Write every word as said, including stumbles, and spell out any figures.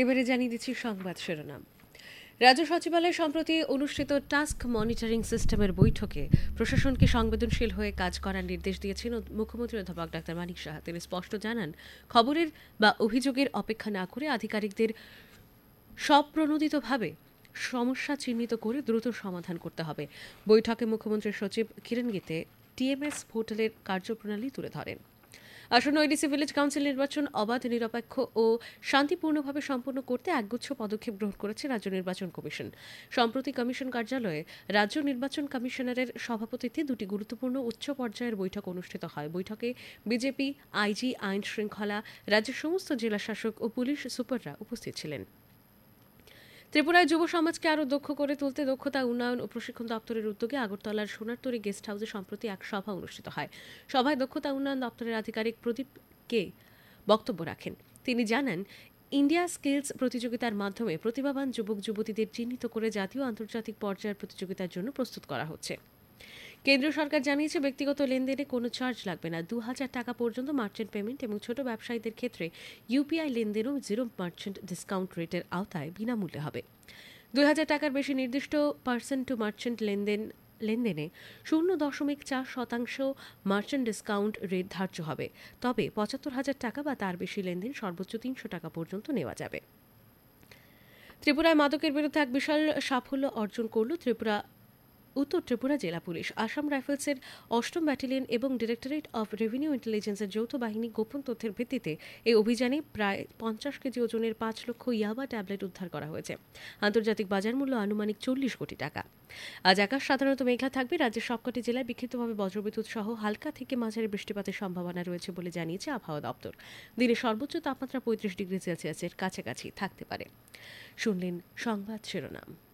এবারে জানিয়ে দিচ্ছি সংবাদ শিরোনাম। রাজ্য সচিবালয়ে সম্প্রতি অনুষ্ঠিত টাস্ক মনিটরিং সিস্টেমের বৈঠকে প্রশাসনকে সংবেদনশীল হয়ে কাজ করার নির্দেশ দিয়েছেন মুখ্যমন্ত্রী অধ্যাপক ডাক্তার মানিক সাহা। তিনি স্পষ্ট জানান, খবরের বা অভিযোগের অপেক্ষা না করে আধিকারিকদের স্বপ্রণোদিতভাবে সমস্যা চিহ্নিত করে দ্রুত সমাধান করতে হবে। বৈঠকে মুখ্যমন্ত্রীর সচিব কিরণ গীতে টিএমএস পোর্টালের কার্যপ্রণালী তুলে ধরেন। আসন্ন ওডিসি ভিলেজ কাউন্সিল নির্বাচন অবাধ, নিরপেক্ষ ও শান্তিপূর্ণভাবে সম্পন্ন করতে একগুচ্ছ পদক্ষেপ গ্রহণ করেছে রাজ্য নির্বাচন কমিশন। সম্প্রতি কমিশন কার্যালয়ে রাজ্য নির্বাচন কমিশনারের সভাপতিত্বে দুটি গুরুত্বপূর্ণ উচ্চ পর্যায়ের বৈঠক অনুষ্ঠিত হয়। বৈঠকে বিজেপি, আইজি, আইন শৃঙ্খলা, রাজ্যের সমস্ত জেলা শাসক ও পুলিশ সুপাররা উপস্থিত ছিলেন। ত্রিপুরায় যুব সমাজকে আরও দক্ষ করে তুলতে দক্ষতা উন্নয়ন ও প্রশিক্ষণ দপ্তরের উদ্যোগে আগরতলার সোনারতরী গেস্ট হাউসে সম্প্রতি এক সভা অনুষ্ঠিত হয়। সভায় দক্ষতা উন্নয়ন দপ্তরের আধিকারিক প্রদীপ কে বক্তব্য রাখেন। তিনি জানান, ইন্ডিয়া স্কিলস প্রতিযোগিতার মাধ্যমে প্রতিভাবান যুবক যুবতীদের চিহ্নিত করে জাতীয় আন্তর্জাতিক পর্যায়ের প্রতিযোগিতার জন্য প্রস্তুত করা হচ্ছে। কেন্দ্রীয় সরকার জানিয়েছে, ব্যক্তিগত লেনদেনে কোনো চার্জ লাগবে না। দু হাজার টাকা পর্যন্ত মার্চেন্ট পেমেন্ট এবং ছোট ব্যবসায়ীদের ক্ষেত্রে ইউপিআই লেনদেনও জিরো মার্চেন্ট ডিসকাউন্ট রেটের আওতায় বিনামূল্যে হবে। দুই হাজার টাকার বেশি নির্দিষ্ট পার্সেন্ট টু মার্চেন্ট লেনদেন লেনদেনে শূন্য দশমিক চার শতাংশ মার্চেন্ট ডিসকাউন্ট রেট ধার্য হবে। তবে পঁচাত্তর হাজার টাকা বা তার বেশি লেনদেন সর্বোচ্চ তিনশো টাকা পর্যন্ত নেওয়া যাবে। ত্রিপুরায় মাদকের বিরুদ্ধে এক বিশাল সাফল্য অর্জন করল ত্রিপুরা উত্তর ত্রিপুরা জেলা পুলিশ। আসাম রাইফেলসের অষ্টম ব্যাটালিয়ন এবং ডিরেক্টরেট অফ রেভিনিউ ইন্টেলিজেন্সের যৌথ বাহিনী গোপন তথ্যের ভিত্তিতে এই অভিযানে প্রায় পঞ্চাশ কেজি ওজনের পাঁচ লক্ষ ইয়াবা ট্যাবলেট উদ্ধার করা হয়েছে। আন্তর্জাতিক বাজার মূল্য আনুমানিক চল্লিশ কোটি টাকা। আজ আকাশ সাধারণত মেঘলা থাকবে। রাজ্যের সবকটি জেলায় বিক্ষিপ্তভাবে বজ্রবিদ্যুৎ সহ হালকা থেকে মাঝারি বৃষ্টিপাতের সম্ভাবনা রয়েছে বলে জানিয়েছে আবহাওয়া দপ্তর। দিনে সর্বোচ্চ তাপমাত্রা পঁয়ত্রিশ ডিগ্রি সেলসিয়াসের কাছাকাছি থাকতে পারে। শুনলেন সংবাদ শিরোনাম।